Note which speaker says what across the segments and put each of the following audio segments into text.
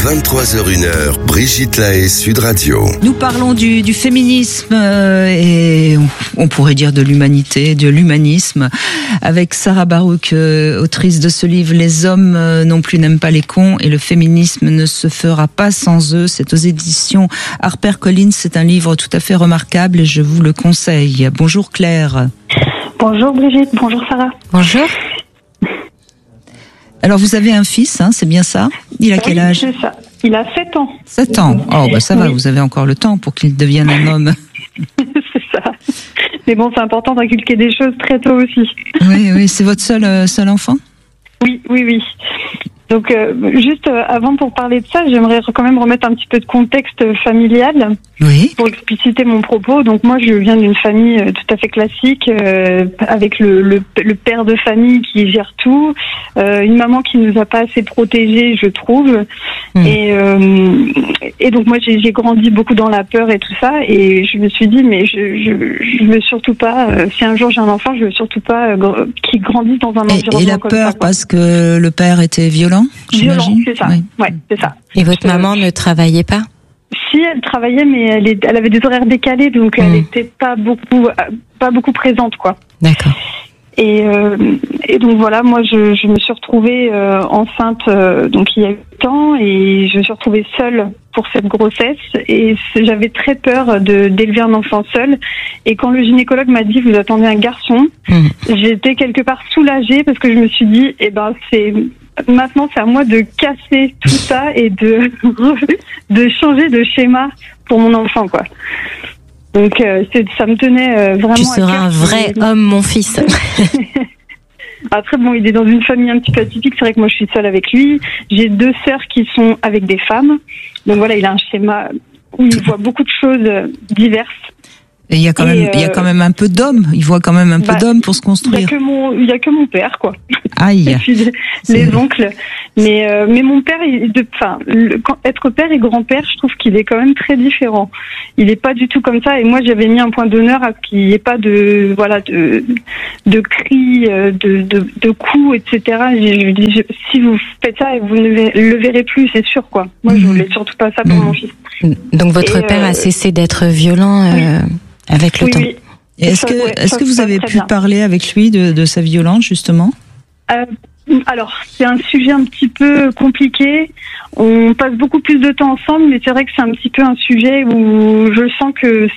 Speaker 1: 23h01, Brigitte Lahaie, Sud Radio.
Speaker 2: Nous parlons du féminisme et on pourrait dire de l'humanité, de l'humanisme, avec Sarah Barouk, autrice de ce livre « Les hommes non plus n'aiment pas les cons et le féminisme ne se fera pas sans eux ». C'est aux éditions HarperCollins. C'est un livre tout à fait remarquable et je vous le conseille. Bonjour Claire.
Speaker 3: Bonjour Brigitte, bonjour Sarah.
Speaker 2: Bonjour. Alors vous avez un fils, hein, c'est bien ça? Il a quel âge?
Speaker 3: C'est ça. Il a 7 ans.
Speaker 2: 7 ans. Oh bah ça va, vous avez encore le temps pour qu'il devienne un homme.
Speaker 3: C'est ça. Mais bon, c'est important d'inculquer des choses très tôt aussi.
Speaker 2: Oui, c'est votre seul enfant?
Speaker 3: Oui. Donc, juste avant pour parler de ça, j'aimerais quand même remettre un petit peu de contexte familial pour expliciter mon propos. Donc moi, je viens d'une famille tout à fait classique, avec le père de famille qui gère tout, une maman qui nous a pas assez protégés, je trouve. Et donc moi, j'ai grandi beaucoup dans la peur et tout ça, et je me suis dit, mais je veux surtout pas, si un jour j'ai un enfant, je veux surtout pas qu'il grandisse dans un environnement
Speaker 2: et la
Speaker 3: comme
Speaker 2: peur
Speaker 3: ça,
Speaker 2: parce que le père était violent, j'imagine.
Speaker 3: C'est ça. Ouais, c'est ça.
Speaker 4: Et votre maman ne travaillait pas?
Speaker 3: Si, elle travaillait, mais elle avait des horaires décalés, donc elle n'était pas beaucoup présente, quoi.
Speaker 4: D'accord.
Speaker 3: Et donc voilà, moi je me suis retrouvée enceinte donc il y a 8 ans, et je me suis retrouvée seule pour cette grossesse, et j'avais très peur d'élever un enfant seul. Et quand le gynécologue m'a dit vous attendez un garçon, j'étais quelque part soulagée, parce que je me suis dit maintenant c'est à moi de casser tout ça et de changer de schéma pour mon enfant, quoi. Donc ça me tenait vraiment à cœur.
Speaker 4: Tu seras un vrai homme, mon fils.
Speaker 3: Après, bon, il est dans une famille un petit peu atypique. C'est vrai que moi, je suis seule avec lui. J'ai 2 sœurs qui sont avec des femmes. Donc voilà, il a un schéma où il voit beaucoup de choses diverses.
Speaker 2: Et il y a quand même un peu d'hommes. Il voit quand même un peu d'hommes pour se construire.
Speaker 3: Il y a que mon père, quoi.
Speaker 2: Aïe.
Speaker 3: Et puis les oncles. Mais mon père, être père et grand-père, je trouve qu'il est quand même très différent. Il est pas du tout comme ça. Et moi, j'avais mis un point d'honneur à ce qu'il n'y ait pas de cris, de coups, etc. Je dis, si vous faites ça, vous ne le verrez plus, c'est sûr, quoi. Moi, je voulais surtout pas ça pour mon fils.
Speaker 4: Donc votre père a cessé d'être violent avec le temps.
Speaker 3: Oui.
Speaker 2: Est-ce que vous avez pu parler avec lui de sa violence, justement?
Speaker 3: Alors, c'est un sujet un petit peu compliqué. On passe beaucoup plus de temps ensemble, mais c'est vrai que c'est un petit peu un sujet où je sens que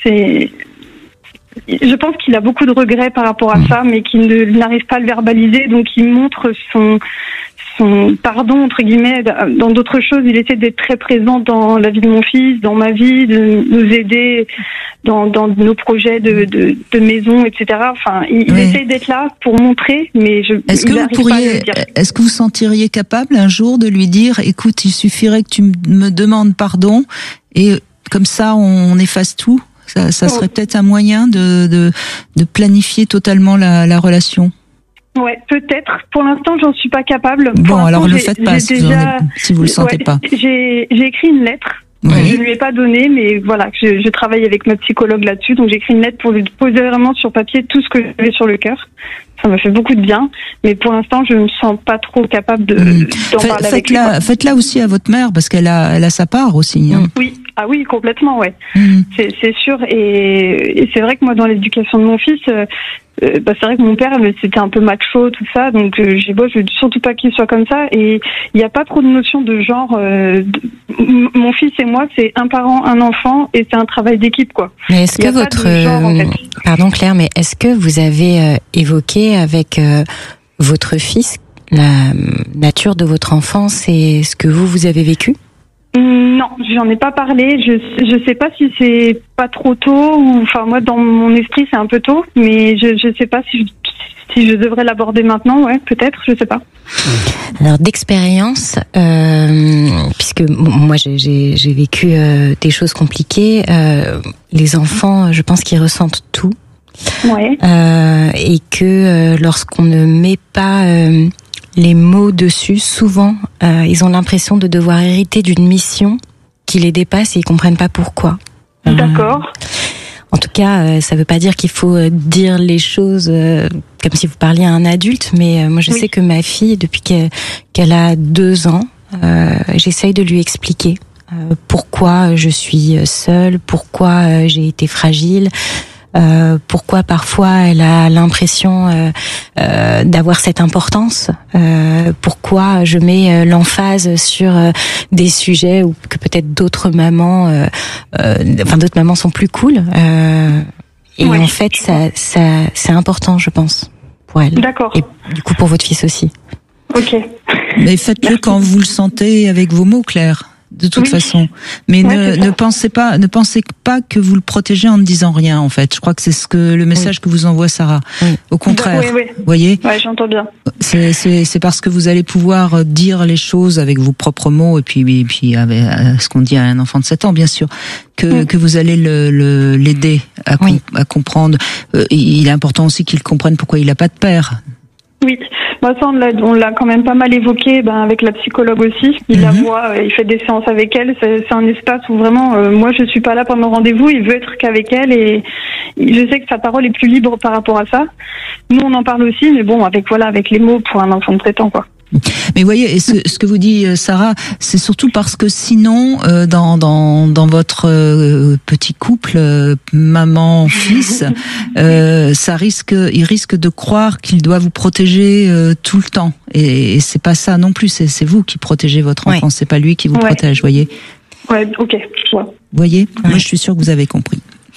Speaker 3: je pense qu'il a beaucoup de regrets par rapport à ça, mais qu'il n'arrive pas à le verbaliser, donc il montre son pardon, entre guillemets, dans d'autres choses. Il essaie d'être très présent dans la vie de mon fils, dans ma vie, de nous aider dans nos projets de maison, etc. Enfin, il essaie d'être là pour montrer, mais est-ce
Speaker 2: que vous sentiriez capable un jour de lui dire, écoute, il suffirait que tu me demandes pardon, et comme ça, on efface tout? Ça serait peut-être un moyen de planifier totalement la relation.
Speaker 3: Ouais, peut-être. Pour l'instant, j'en suis pas capable.
Speaker 2: Bon, alors le faites pas si vous le sentez pas.
Speaker 3: J'ai écrit une lettre.
Speaker 2: Oui.
Speaker 3: Je ne lui ai pas donné, mais voilà, je travaille avec ma psychologue là-dessus, donc j'ai écrit une lettre pour lui poser vraiment sur papier tout ce que j'avais sur le cœur. Ça m'a fait beaucoup de bien, mais pour l'instant, je ne me sens pas trop capable d'en parler avec lui.
Speaker 2: Faites-la aussi à votre mère, parce qu'elle a sa part aussi. Hein.
Speaker 3: Oui, complètement, ouais. C'est sûr, et c'est vrai que moi, dans l'éducation de mon fils, c'est vrai que mon père, c'était un peu macho, tout ça, donc je veux surtout pas qu'il soit comme ça, et il n'y a pas trop de notion de genre. Mon fils et moi, c'est un parent, un enfant, et c'est un travail d'équipe, quoi.
Speaker 4: Mais est-ce que pardon Claire, mais est-ce que vous avez évoqué avec votre fils la nature de votre enfance et ce que vous avez vécu?
Speaker 3: Non, j'en ai pas parlé. Je sais pas si c'est pas trop tôt, ou enfin moi dans mon esprit c'est un peu tôt, mais je sais pas si je devrais l'aborder maintenant. Ouais, peut-être, je sais pas.
Speaker 4: Alors d'expérience, puisque moi j'ai vécu des choses compliquées, les enfants, je pense qu'ils ressentent tout.
Speaker 3: Ouais.
Speaker 4: Et que lorsqu'on ne met pas les mots dessus, souvent, ils ont l'impression de devoir hériter d'une mission qui les dépasse et ils comprennent pas pourquoi.
Speaker 3: D'accord.
Speaker 4: En tout cas, ça veut pas dire qu'il faut dire les choses comme si vous parliez à un adulte, mais moi je sais que ma fille, depuis qu'elle a 2 ans, j'essaye de lui expliquer pourquoi je suis seule, pourquoi j'ai été fragile, pourquoi parfois elle a l'impression d'avoir cette importance, pourquoi je mets l'emphase sur des sujets où que peut-être d'autres mamans sont plus cool. Et en fait, ça c'est important, je pense, pour elle.
Speaker 3: D'accord.
Speaker 4: Et du coup pour votre fils aussi.
Speaker 3: Ok.
Speaker 2: Mais faites-le quand vous le sentez avec vos mots, Claire. De toute façon, mais ne pensez pas que vous le protégez en ne disant rien. En fait, je crois que c'est le message que vous envoie Sarah. Au contraire, vous voyez.
Speaker 3: Ouais, j'entends bien.
Speaker 2: C'est parce que vous allez pouvoir dire les choses avec vos propres mots et puis avec ce qu'on dit à un enfant de 7 ans, bien sûr, que vous allez l'aider à comprendre. Il est important aussi qu'il comprenne pourquoi il n'a pas de père.
Speaker 3: Oui, moi ça on l'a quand même pas mal évoqué, avec la psychologue aussi. Il la voit, il fait des séances avec elle. C'est un espace où vraiment, moi je suis pas là pendant le rendez-vous. Il veut être qu'avec elle et je sais que sa parole est plus libre par rapport à ça. Nous on en parle aussi, mais bon avec les mots pour un enfant de 7 ans quoi.
Speaker 2: Mais voyez, ce que vous dit Sarah, c'est surtout parce que sinon, dans votre petit couple, maman-fils, il risque de croire qu'il doit vous protéger tout le temps. Et c'est pas ça non plus. C'est vous qui protégez votre enfant, c'est pas lui qui vous protège, voyez.
Speaker 3: Ouais, ok. Ouais.
Speaker 2: Voyez, moi je suis sûre que vous avez compris.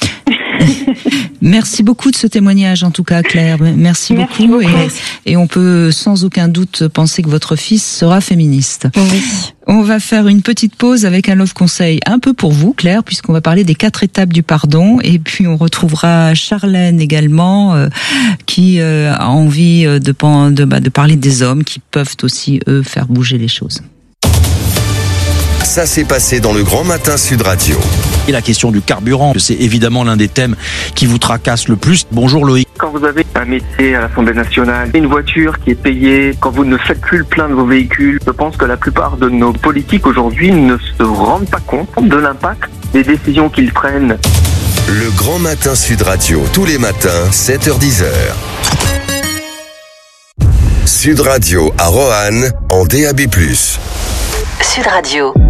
Speaker 2: Merci beaucoup de ce témoignage en tout cas, Claire. Merci beaucoup. Et on peut sans aucun doute penser que votre fils sera féministe.
Speaker 4: Oui.
Speaker 2: On va faire une petite pause avec un love conseil un peu pour vous, Claire, puisqu'on va parler des 4 étapes du pardon. Et puis on retrouvera Charlène également, qui a envie de parler des hommes qui peuvent aussi, eux, faire bouger les choses.
Speaker 1: Ça s'est passé dans le Grand Matin Sud Radio.
Speaker 5: Et la question du carburant, c'est évidemment l'un des thèmes qui vous tracasse le plus. Bonjour Loïc.
Speaker 6: Quand vous avez un métier à l'Assemblée nationale, une voiture qui est payée, quand vous ne faites plus le plein de vos véhicules, je pense que la plupart de nos politiques aujourd'hui ne se rendent pas compte de l'impact des décisions qu'ils prennent.
Speaker 1: Le Grand Matin Sud Radio, tous les matins, 7h-10h. Sud Radio à Roanne, en DAB+.
Speaker 7: Sud Radio.